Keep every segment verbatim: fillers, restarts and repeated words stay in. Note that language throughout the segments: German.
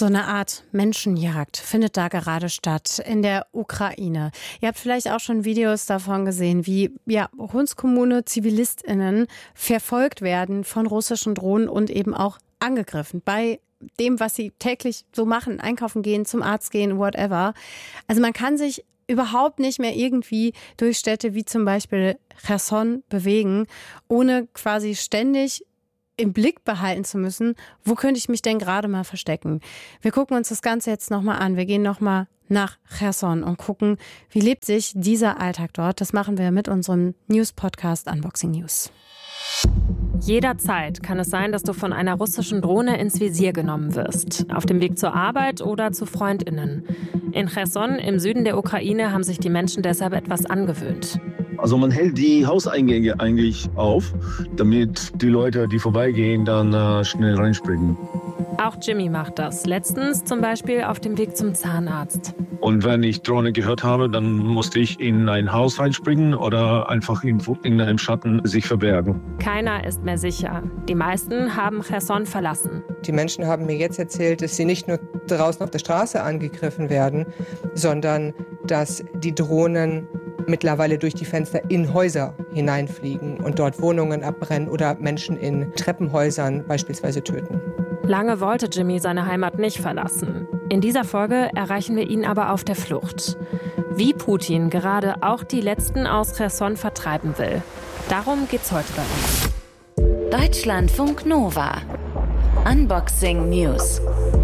So eine Art Menschenjagd findet da gerade statt in der Ukraine. Ihr habt vielleicht auch schon Videos davon gesehen, wie ja, Hundskommune ZivilistInnen verfolgt werden von russischen Drohnen und eben auch angegriffen bei dem, was sie täglich so machen, einkaufen gehen, zum Arzt gehen, whatever. Also man kann sich überhaupt nicht mehr irgendwie durch Städte wie zum Beispiel Cherson bewegen, ohne quasi ständig im Blick behalten zu müssen, wo könnte ich mich denn gerade mal verstecken? Wir gucken uns das Ganze jetzt nochmal an. Wir gehen nochmal nach Cherson und gucken, wie lebt sich dieser Alltag dort. Das machen wir mit unserem News-Podcast Unboxing News. Jederzeit kann es sein, dass du von einer russischen Drohne ins Visier genommen wirst. Auf dem Weg zur Arbeit oder zu FreundInnen. In Cherson im Süden der Ukraine haben sich die Menschen deshalb etwas angewöhnt. Also man hält die Hauseingänge eigentlich auf, damit die Leute, die vorbeigehen, dann äh, schnell reinspringen. Auch Jimmy macht das. Letztens zum Beispiel auf dem Weg zum Zahnarzt. Und wenn ich Drohne gehört habe, dann musste ich in ein Haus reinspringen oder einfach in, in einem Schatten sich verbergen. Keiner ist mehr sicher. Die meisten haben Cherson verlassen. Die Menschen haben mir jetzt erzählt, dass sie nicht nur draußen auf der Straße angegriffen werden, sondern dass die Drohnen mittlerweile durch die Fenster in Häuser hineinfliegen und dort Wohnungen abbrennen oder Menschen in Treppenhäusern beispielsweise töten. Lange wollte Jimmy seine Heimat nicht verlassen. In dieser Folge erreichen wir ihn aber auf der Flucht. Wie Putin gerade auch die Letzten aus Cherson vertreiben will. Darum geht's heute bei uns. Deutschlandfunk Nova. Unboxing News.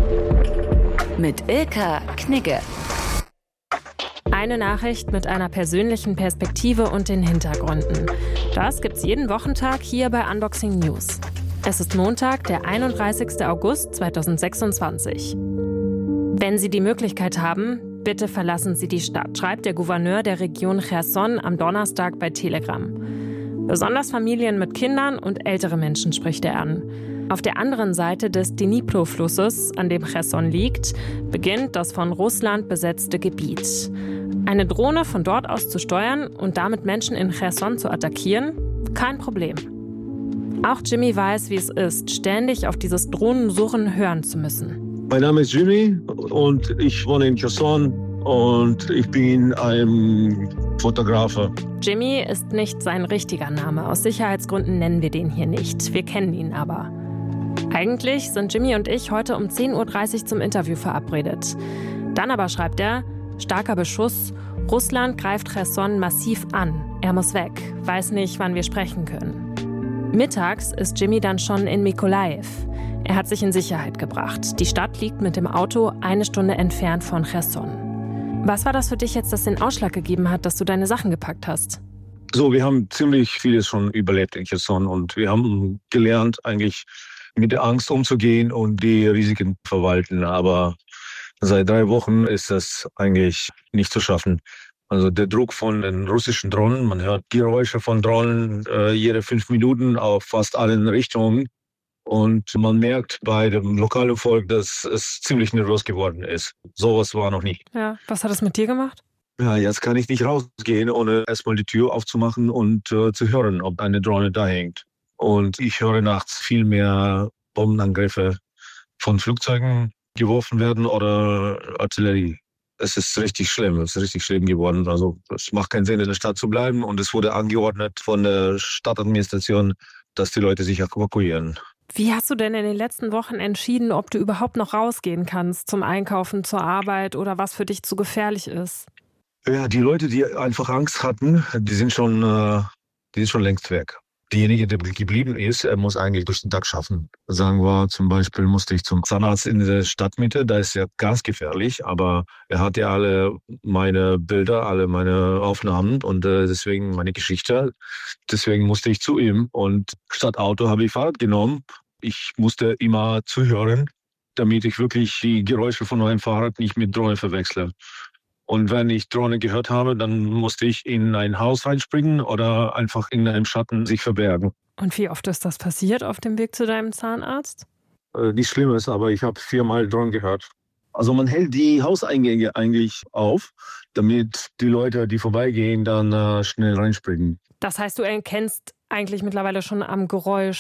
Mit Ilka Knigge. Eine Nachricht mit einer persönlichen Perspektive und den Hintergründen. Das gibt's jeden Wochentag hier bei Unboxing News. Es ist Montag, der einunddreißigster August zweitausendsechsundzwanzig. Wenn Sie die Möglichkeit haben, bitte verlassen Sie die Stadt, schreibt der Gouverneur der Region Cherson am Donnerstag bei Telegram. Besonders Familien mit Kindern und ältere Menschen spricht er an. Auf der anderen Seite des Dnipro-Flusses, an dem Cherson liegt, beginnt das von Russland besetzte Gebiet. Eine Drohne von dort aus zu steuern und damit Menschen in Cherson zu attackieren? Kein Problem. Auch Jimmy weiß, wie es ist, ständig auf dieses Drohnensurren hören zu müssen. Mein Name ist Jimmy und ich wohne in Cherson und ich bin ein Fotografer. Jimmy ist nicht sein richtiger Name. Aus Sicherheitsgründen nennen wir den hier nicht. Wir kennen ihn aber. Eigentlich sind Jimmy und ich heute um zehn Uhr dreißig zum Interview verabredet. Dann aber schreibt er, starker Beschuss, Russland greift Cherson massiv an. Er muss weg, weiß nicht, wann wir sprechen können. Mittags ist Jimmy dann schon in Mykolajiw. Er hat sich in Sicherheit gebracht. Die Stadt liegt mit dem Auto eine Stunde entfernt von Cherson. Was war das für dich jetzt, das den Ausschlag gegeben hat, dass du deine Sachen gepackt hast? So, wir haben ziemlich vieles schon überlebt in Cherson und wir haben gelernt, eigentlich mit der Angst umzugehen und die Risiken verwalten. Aber seit drei Wochen ist das eigentlich nicht zu schaffen. Also der Druck von den russischen Drohnen, man hört Geräusche von Drohnen äh, jede fünf Minuten auf fast allen Richtungen. Und man merkt bei dem lokalen Volk, dass es ziemlich nervös geworden ist. Sowas war noch nie. Ja, was hat das mit dir gemacht? Ja, jetzt kann ich nicht rausgehen, ohne erstmal die Tür aufzumachen und äh, zu hören, ob eine Drohne da hängt. Und ich höre nachts viel mehr Bombenangriffe von Flugzeugen geworfen werden oder Artillerie. Es ist richtig schlimm, es ist richtig schlimm geworden. Also es macht keinen Sinn, in der Stadt zu bleiben. Und es wurde angeordnet von der Stadtadministration, dass die Leute sich evakuieren. Wie hast du denn in den letzten Wochen entschieden, ob du überhaupt noch rausgehen kannst zum Einkaufen, zur Arbeit oder was für dich zu gefährlich ist? Ja, die Leute, die einfach Angst hatten, die sind schon, äh, die sind schon längst weg. Derjenige, der geblieben ist, er muss eigentlich durch den Tag schaffen. Sagen wir zum Beispiel, musste ich zum Zahnarzt in der Stadtmitte, da ist ja ganz gefährlich, aber er hat ja alle meine Bilder, alle meine Aufnahmen und äh, deswegen meine Geschichte. Deswegen musste ich zu ihm und statt Auto habe ich Fahrrad genommen. Ich musste immer zuhören, damit ich wirklich die Geräusche von meinem Fahrrad nicht mit Drohne verwechsle. Und wenn ich Drohne gehört habe, dann musste ich in ein Haus reinspringen oder einfach in einem Schatten sich verbergen. Und wie oft ist das passiert auf dem Weg zu deinem Zahnarzt? Äh, nicht Schlimmes, aber ich habe viermal Drohne gehört. Also man hält die Hauseingänge eigentlich auf, damit die Leute, die vorbeigehen, dann äh, schnell reinspringen. Das heißt, du erkennst eigentlich mittlerweile schon am Geräusch,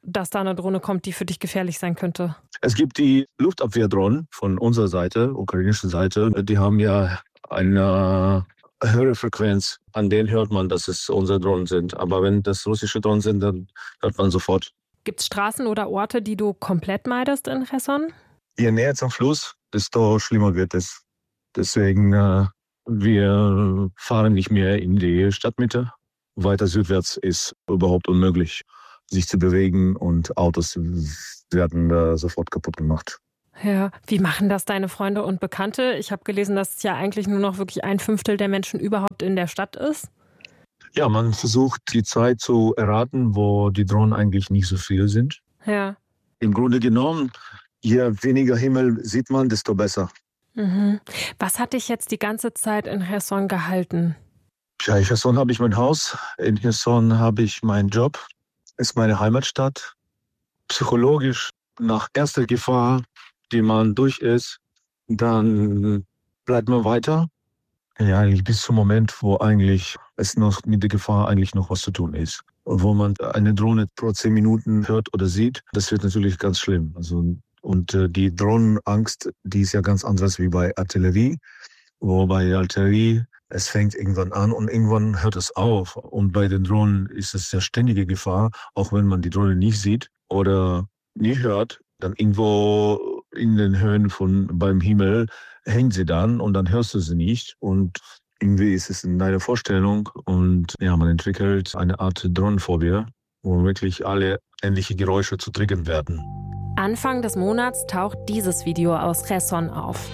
dass da eine Drohne kommt, die für dich gefährlich sein könnte? Es gibt die Luftabwehrdrohnen von unserer Seite, ukrainischer Seite. Die haben ja eine höhere Frequenz. An denen hört man, dass es unsere Drohnen sind. Aber wenn das russische Drohnen sind, dann hört man sofort. Gibt es Straßen oder Orte, die du komplett meidest in Cherson? Je näher zum Fluss, desto schlimmer wird es. Deswegen, äh, wir fahren nicht mehr in die Stadtmitte. Weiter südwärts ist überhaupt unmöglich, sich zu bewegen, und Autos werden äh, sofort kaputt gemacht. Ja, wie machen das deine Freunde und Bekannte? Ich habe gelesen, dass es ja eigentlich nur noch wirklich ein Fünftel der Menschen überhaupt in der Stadt ist. Ja, man versucht die Zeit zu erraten, wo die Drohnen eigentlich nicht so viele sind. Ja. Im Grunde genommen, je weniger Himmel sieht man, desto besser. Mhm. Was hat dich jetzt die ganze Zeit in Cherson gehalten? Ja, in Cherson habe ich mein Haus, in Cherson habe ich meinen Job, ist meine Heimatstadt. Psychologisch, nach erster Gefahr, die man durch ist, dann bleibt man weiter. Ja, eigentlich bis zum Moment, wo eigentlich es noch mit der Gefahr eigentlich noch was zu tun ist. Und wo man eine Drohne pro zehn Minuten hört oder sieht, das wird natürlich ganz schlimm. Also, und äh, die Drohnenangst, die ist ja ganz anders wie bei Artillerie. Wo bei Artillerie, es fängt irgendwann an und irgendwann hört es auf. Und bei den Drohnen ist es ja ständige Gefahr, auch wenn man die Drohne nicht sieht oder nicht hört, dann irgendwo in den Höhen von beim Himmel hängt sie dann und dann hörst du sie nicht. Und irgendwie ist es in deiner Vorstellung und ja, man entwickelt eine Art Drohnenphobie, wo wirklich alle ähnliche Geräusche zu triggern werden. Anfang des Monats taucht dieses Video aus Cherson auf.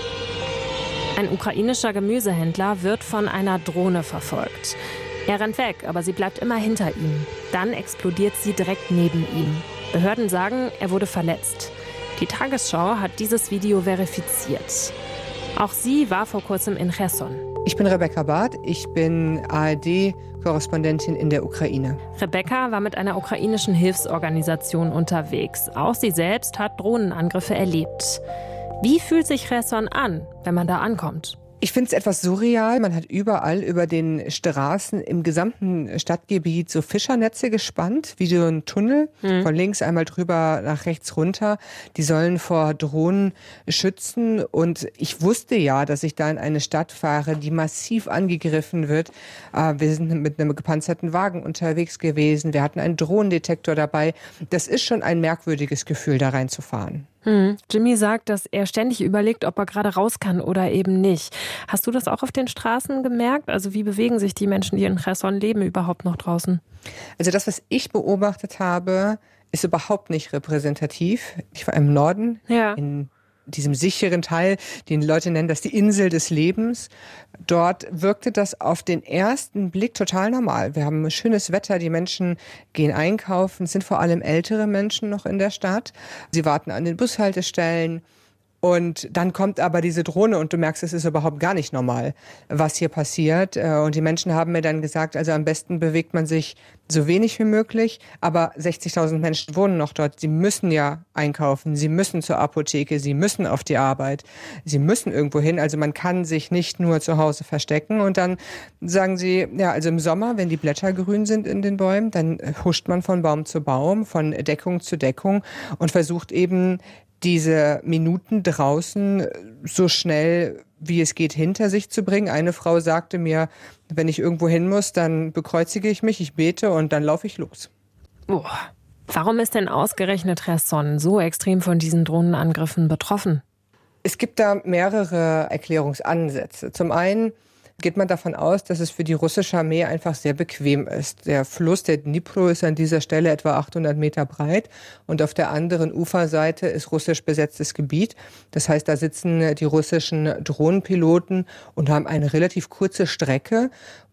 Ein ukrainischer Gemüsehändler wird von einer Drohne verfolgt. Er rennt weg, aber sie bleibt immer hinter ihm. Dann explodiert sie direkt neben ihm. Behörden sagen, er wurde verletzt. Die Tagesschau hat dieses Video verifiziert. Auch sie war vor kurzem in Cherson. Ich bin Rebecca Barth, ich bin A R D-Korrespondentin in der Ukraine. Rebecca war mit einer ukrainischen Hilfsorganisation unterwegs. Auch sie selbst hat Drohnenangriffe erlebt. Wie fühlt sich Cherson an, wenn man da ankommt? Ich finde es etwas surreal. Man hat überall über den Straßen im gesamten Stadtgebiet so Fischernetze gespannt, wie so ein Tunnel, mhm. von links einmal drüber nach rechts runter. Die sollen vor Drohnen schützen. Und ich wusste ja, dass ich da in eine Stadt fahre, die massiv angegriffen wird. Wir sind mit einem gepanzerten Wagen unterwegs gewesen. Wir hatten einen Drohnendetektor dabei. Das ist schon ein merkwürdiges Gefühl, da reinzufahren. Hm. Jimmy sagt, dass er ständig überlegt, ob er gerade raus kann oder eben nicht. Hast du das auch auf den Straßen gemerkt? Also wie bewegen sich die Menschen, die in Cherson leben, überhaupt noch draußen? Also das, was ich beobachtet habe, ist überhaupt nicht repräsentativ. Ich war im Norden, ja. in diesem sicheren Teil, den Leute nennen das die Insel des Lebens. Dort wirkte das auf den ersten Blick total normal. Wir haben schönes Wetter, die Menschen gehen einkaufen, es sind vor allem ältere Menschen noch in der Stadt. Sie warten an den Bushaltestellen. Und dann kommt aber diese Drohne und du merkst, es ist überhaupt gar nicht normal, was hier passiert. Und die Menschen haben mir dann gesagt, also am besten bewegt man sich so wenig wie möglich. Aber sechzigtausend Menschen wohnen noch dort. Sie müssen ja einkaufen, sie müssen zur Apotheke, sie müssen auf die Arbeit, sie müssen irgendwo hin. Also man kann sich nicht nur zu Hause verstecken. Und dann sagen sie, ja, also im Sommer, wenn die Blätter grün sind in den Bäumen, dann huscht man von Baum zu Baum, von Deckung zu Deckung und versucht eben, diese Minuten draußen so schnell wie es geht hinter sich zu bringen. Eine Frau sagte mir, wenn ich irgendwo hin muss, dann bekreuzige ich mich, ich bete und dann laufe ich los. Oh. Warum ist denn ausgerechnet Cherson so extrem von diesen Drohnenangriffen betroffen? Es gibt da mehrere Erklärungsansätze. Zum einen geht man davon aus, dass es für die russische Armee einfach sehr bequem ist. Der Fluss, der Dnipro, ist an dieser Stelle etwa achthundert Meter breit und auf der anderen Uferseite ist russisch besetztes Gebiet. Das heißt, da sitzen die russischen Drohnenpiloten und haben eine relativ kurze Strecke,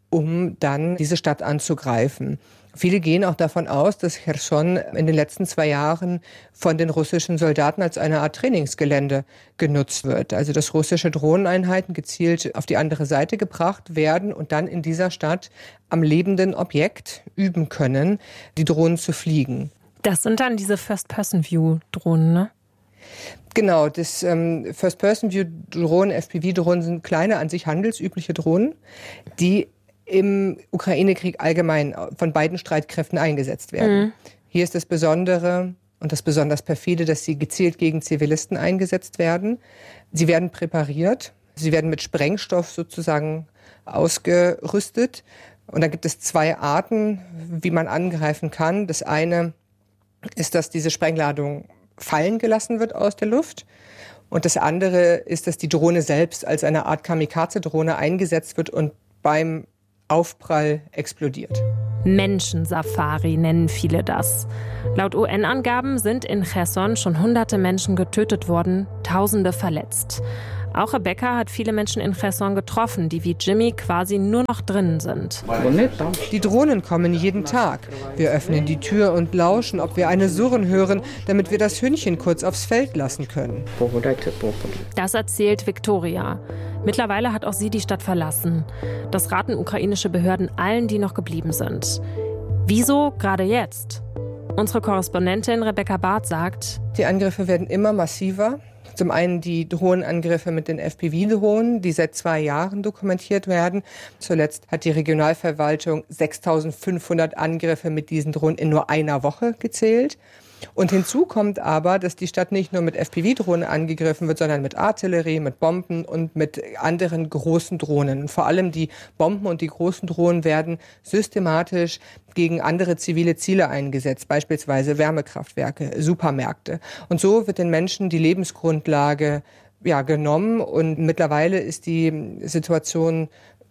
um dann diese Stadt anzugreifen. Viele gehen auch davon aus, dass Cherson in den letzten zwei Jahren von den russischen Soldaten als eine Art Trainingsgelände genutzt wird. Also dass russische Drohneneinheiten gezielt auf die andere Seite gebracht werden und dann in dieser Stadt am lebenden Objekt üben können, die Drohnen zu fliegen. Das sind dann diese First-Person-View-Drohnen, ne? Genau, das ähm, First-Person-View-Drohnen, F P V-Drohnen sind kleine, an sich handelsübliche Drohnen, die im Ukraine-Krieg allgemein von beiden Streitkräften eingesetzt werden. Mhm. Hier ist das Besondere und das besonders perfide, dass sie gezielt gegen Zivilisten eingesetzt werden. Sie werden präpariert, sie werden mit Sprengstoff sozusagen ausgerüstet. Und da gibt es zwei Arten, wie man angreifen kann. Das eine ist, dass diese Sprengladung fallen gelassen wird aus der Luft. Und das andere ist, dass die Drohne selbst als eine Art Kamikaze-Drohne eingesetzt wird und beim Aufprall explodiert. Menschensafari nennen viele das. Laut U N-Angaben sind in Cherson schon hunderte Menschen getötet worden, Tausende verletzt. Auch Rebecca hat viele Menschen in Cherson getroffen, die wie Jimmy quasi nur noch drinnen sind. Die Drohnen kommen jeden Tag. Wir öffnen die Tür und lauschen, ob wir eine Surren hören, damit wir das Hündchen kurz aufs Feld lassen können. Das erzählt Victoria. Mittlerweile hat auch sie die Stadt verlassen. Das raten ukrainische Behörden allen, die noch geblieben sind. Wieso gerade jetzt? Unsere Korrespondentin Rebecca Barth sagt: Die Angriffe werden immer massiver. Zum einen die Drohnenangriffe mit den F P V-Drohnen, die seit zwei Jahren dokumentiert werden. Zuletzt hat die Regionalverwaltung sechstausendfünfhundert Angriffe mit diesen Drohnen in nur einer Woche gezählt. Und hinzu kommt aber, dass die Stadt nicht nur mit F P V-Drohnen angegriffen wird, sondern mit Artillerie, mit Bomben und mit anderen großen Drohnen. Und vor allem die Bomben und die großen Drohnen werden systematisch gegen andere zivile Ziele eingesetzt, beispielsweise Wärmekraftwerke, Supermärkte. Und so wird den Menschen die Lebensgrundlage ja, genommen. Und mittlerweile ist die Situation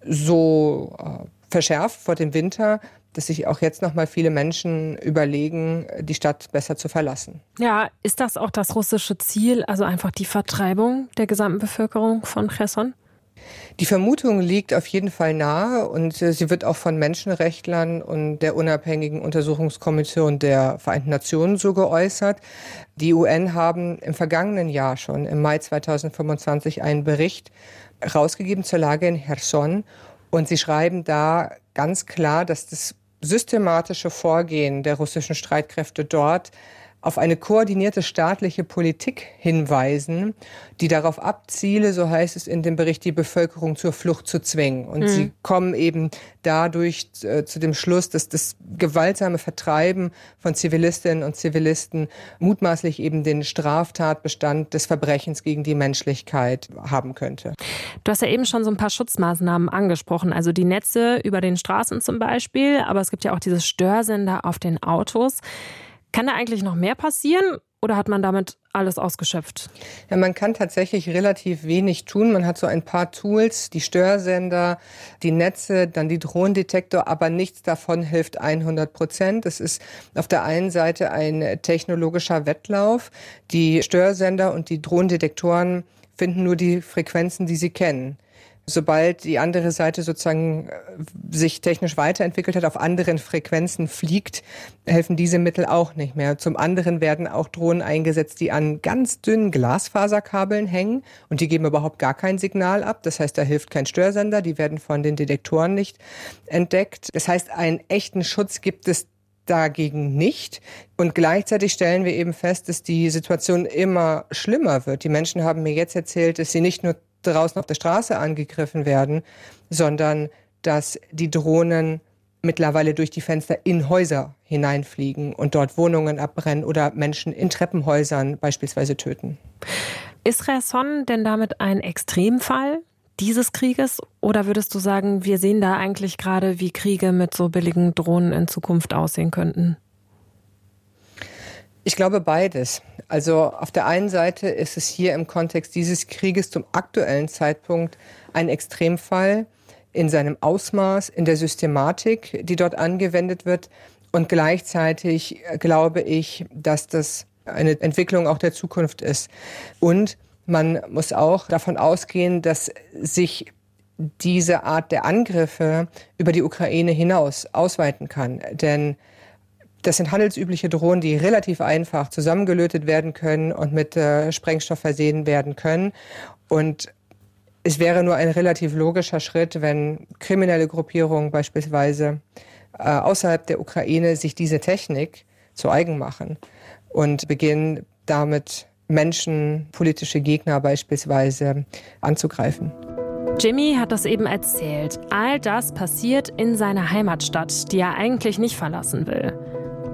so äh, verschärft vor dem Winter, dass sich auch jetzt noch mal viele Menschen überlegen, die Stadt besser zu verlassen. Ja, ist das auch das russische Ziel, also einfach die Vertreibung der gesamten Bevölkerung von Cherson? Die Vermutung liegt auf jeden Fall nahe und äh, sie wird auch von Menschenrechtlern und der unabhängigen Untersuchungskommission der Vereinten Nationen so geäußert. Die U N haben im vergangenen Jahr schon, im Mai zweitausendfünfundzwanzig, einen Bericht rausgegeben zur Lage in Cherson. Und sie schreiben da ganz klar, dass das systematische Vorgehen der russischen Streitkräfte dort auf eine koordinierte staatliche Politik hinweisen, die darauf abziele, so heißt es in dem Bericht, die Bevölkerung zur Flucht zu zwingen. Und mhm. sie kommen eben dadurch äh, zu dem Schluss, dass das gewaltsame Vertreiben von Zivilistinnen und Zivilisten mutmaßlich eben den Straftatbestand des Verbrechens gegen die Menschlichkeit haben könnte. Du hast ja eben schon so ein paar Schutzmaßnahmen angesprochen, also die Netze über den Straßen zum Beispiel, aber es gibt ja auch diese Störsender auf den Autos. Kann da eigentlich noch mehr passieren oder hat man damit alles ausgeschöpft? Ja, man kann tatsächlich relativ wenig tun. Man hat so ein paar Tools, die Störsender, die Netze, dann die Drohnendetektor, aber nichts davon hilft hundert Prozent. Es ist auf der einen Seite ein technologischer Wettlauf. Die Störsender und die Drohnendetektoren finden nur die Frequenzen, die sie kennen. Sobald die andere Seite sozusagen sich technisch weiterentwickelt hat, auf anderen Frequenzen fliegt, helfen diese Mittel auch nicht mehr. Zum anderen werden auch Drohnen eingesetzt, die an ganz dünnen Glasfaserkabeln hängen und die geben überhaupt gar kein Signal ab. Das heißt, da hilft kein Störsender, die werden von den Detektoren nicht entdeckt. Das heißt, einen echten Schutz gibt es dagegen nicht. Und gleichzeitig stellen wir eben fest, dass die Situation immer schlimmer wird. Die Menschen haben mir jetzt erzählt, dass sie nicht nur draußen auf der Straße angegriffen werden, sondern dass die Drohnen mittlerweile durch die Fenster in Häuser hineinfliegen und dort Wohnungen abbrennen oder Menschen in Treppenhäusern beispielsweise töten. Ist Cherson denn damit ein Extremfall dieses Krieges? Oder würdest du sagen, wir sehen da eigentlich gerade, wie Kriege mit so billigen Drohnen in Zukunft aussehen könnten? Ich glaube beides. Also auf der einen Seite ist es hier im Kontext dieses Krieges zum aktuellen Zeitpunkt ein Extremfall in seinem Ausmaß, in der Systematik, die dort angewendet wird. Und gleichzeitig glaube ich, dass das eine Entwicklung auch der Zukunft ist. Und man muss auch davon ausgehen, dass sich diese Art der Angriffe über die Ukraine hinaus ausweiten kann. Denn das sind handelsübliche Drohnen, die relativ einfach zusammengelötet werden können und mit äh, Sprengstoff versehen werden können. Und es wäre nur ein relativ logischer Schritt, wenn kriminelle Gruppierungen beispielsweise äh, außerhalb der Ukraine sich diese Technik zu eigen machen und beginnen damit Menschen, politische Gegner beispielsweise anzugreifen. Jimmy hat das eben erzählt. All das passiert in seiner Heimatstadt, die er eigentlich nicht verlassen will.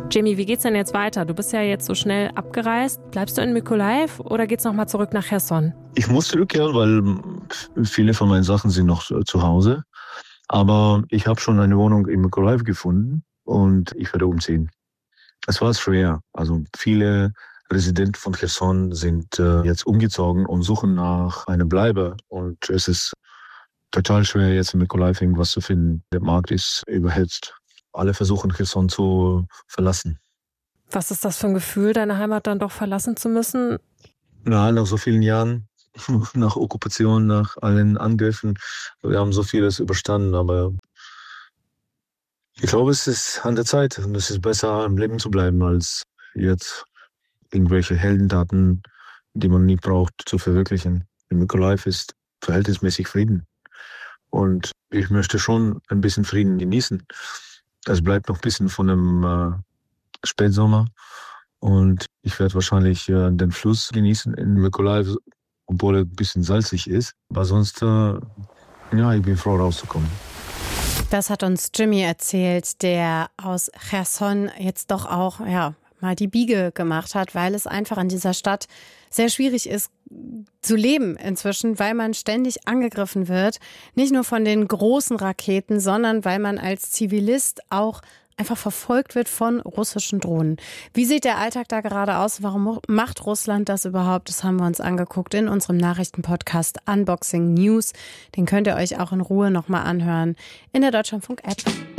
Jamie, wie geht's denn jetzt weiter? Du bist ja jetzt so schnell abgereist. Bleibst du in Mykolaiv oder geht's nochmal zurück nach Cherson? Ich muss zurückkehren, weil viele von meinen Sachen sind noch zu Hause. Aber ich habe schon eine Wohnung in Mykolaiv gefunden und ich werde umziehen. Es war schwer. Also viele Residenten von Cherson sind äh, jetzt umgezogen und suchen nach einer Bleibe. Und es ist total schwer, jetzt in Mykolaiv irgendwas zu finden. Der Markt ist überhitzt. Alle versuchen, Cherson zu verlassen. Was ist das für ein Gefühl, deine Heimat dann doch verlassen zu müssen? Na, nach so vielen Jahren, nach Okkupation, nach allen Angriffen, wir haben so vieles überstanden, aber ich glaube, es ist an der Zeit und es ist besser, am Leben zu bleiben, als jetzt irgendwelche Heldentaten, die man nie braucht, zu verwirklichen. In Mykolaiv ist verhältnismäßig Frieden und ich möchte schon ein bisschen Frieden genießen. Es bleibt noch ein bisschen von einem äh, Spätsommer und ich werde wahrscheinlich äh, den Fluss genießen in Mykolaiv, obwohl er ein bisschen salzig ist. Aber sonst, äh, ja, ich bin froh, rauszukommen. Das hat uns Jimmy erzählt, der aus Cherson jetzt doch auch, ja, mal die Biege gemacht hat, weil es einfach in dieser Stadt sehr schwierig ist zu leben inzwischen, weil man ständig angegriffen wird. Nicht nur von den großen Raketen, sondern weil man als Zivilist auch einfach verfolgt wird von russischen Drohnen. Wie sieht der Alltag da gerade aus? Warum macht Russland das überhaupt? Das haben wir uns angeguckt in unserem Nachrichtenpodcast Unboxing News. Den könnt ihr euch auch in Ruhe nochmal anhören in der Deutschlandfunk-App.